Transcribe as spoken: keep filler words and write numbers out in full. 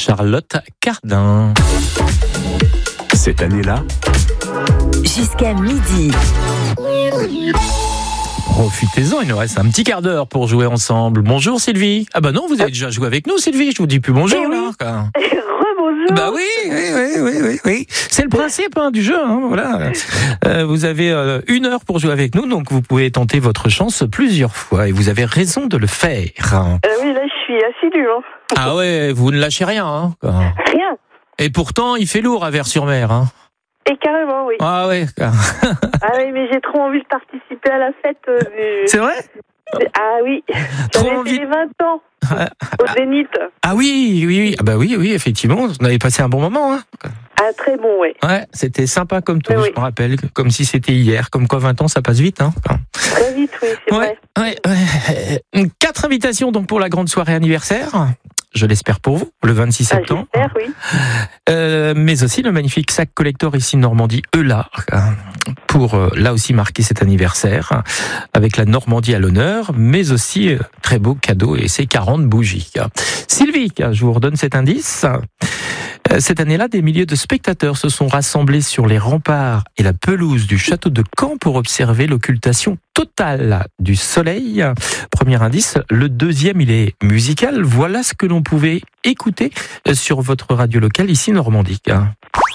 Charlotte Cardin. Cette année-là, jusqu'à midi. Profitez-en, il nous reste un petit quart d'heure pour jouer ensemble. Bonjour Sylvie. Ah bah non, vous avez déjà joué avec nous Sylvie, je vous dis plus bonjour Eh oui. là. Quoi. Rebonjour. Bah oui, oui, oui, oui, oui, oui. C'est le principe hein, du jeu. Hein, voilà. Euh, vous avez euh, une heure pour jouer avec nous, donc vous pouvez tenter votre chance plusieurs fois et vous avez raison de le faire. Euh, oui, là, je suis assidue. Hein. Ah ouais, vous ne lâchez rien. Hein, quoi. Rien. Et pourtant, il fait lourd à Vers-sur-Mer. Hein. Et carrément, oui. Ah ouais. Ah oui, mais j'ai trop envie de participer à la fête euh, du... C'est vrai? Ah oui. Trop J'avais envie. fait les vingt ans au Zénith. Ah oui, oui, oui. Ah bah oui, oui, effectivement. On avait passé un bon moment. Hein. Ah, très bon, oui. Ouais, c'était sympa comme tout, Oui. je me rappelle, comme si c'était hier. Comme quoi vingt ans, ça passe vite. Hein. Très vite, oui, c'est Ouais, vrai. ouais, ouais. Quatre invitations donc pour la grande soirée anniversaire. Je l'espère pour vous, le vingt-six Ah, septembre. j'espère, oui. Euh, mais aussi le magnifique sac collector ici Normandie Eulat pour euh, là aussi marquer cet anniversaire avec la Normandie à l'honneur, mais aussi euh, très beau cadeau et ses quarante bougies. Sylvie, je vous redonne cet indice. Euh, Cette année-là, des milliers de spectateurs se sont rassemblés sur les remparts et la pelouse du château de Caen pour observer l'occultation totale du soleil. Premier indice. Le deuxième, il est musical. Voilà ce que l'on pouvait écouter sur votre radio locale ici Normandie.